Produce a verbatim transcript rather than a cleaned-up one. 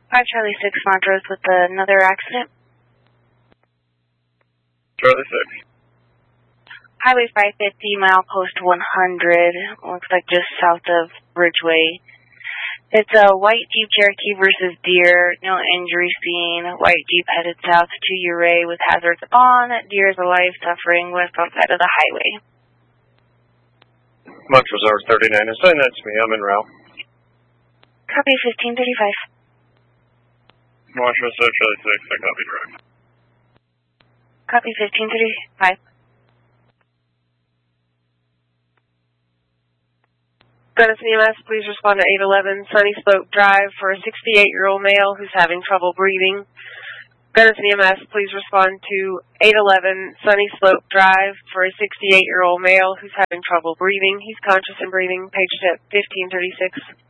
five Charlie six Montrose with another accident. Charlie six. Highway five fifty, mile post one hundred. Looks like just south of Ridgeway. It's a white Jeep Cherokee versus Deer. No injury seen. White Jeep headed south to Uray with hazards on. Deer is alive, suffering westbound side of the highway. Montrose R thirty-nine. Assign that to me. I'm en route. Copy fifteen thirty-five. Montrose R Charlie six. I copy drive. Copy fifteen thirty-five. Gunnison E M S, please respond to eight eleven Sunny Slope Drive for a sixty-eight-year-old male who's having trouble breathing. Gunnison E M S, please respond to eight eleven Sunny Slope Drive for a sixty-eight-year-old male who's having trouble breathing. He's conscious and breathing. Page tip fifteen thirty-six.